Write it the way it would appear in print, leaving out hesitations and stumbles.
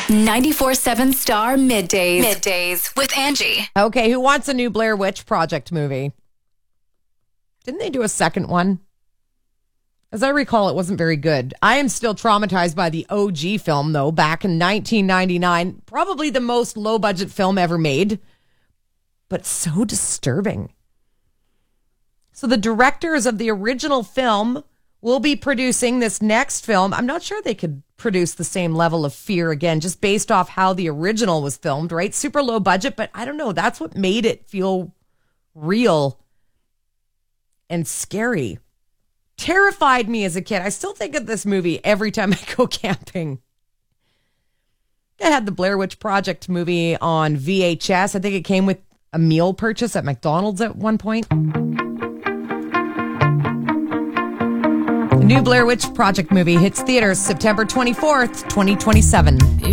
94.7 Star Middays. Middays with Angie. Okay, who wants a new Blair Witch Project movie? Didn't they do a second one? As I recall, it wasn't very good. I am still traumatized by the OG film, though, back in 1999. Probably the most low-budget film ever made, but so disturbing. So the directors of the original film will be producing this next film. I'm not sure they could produce the same level of fear again, just based off how the original was filmed, right? Super low budget, but I don't know. That's what made it feel real and scary. Terrified me as a kid. I still think of this movie every time I go camping. I had the Blair Witch Project movie on VHS. I think it came with a meal purchase at McDonald's at one point. The new Blair Witch Project movie hits theaters September 24th, 2027.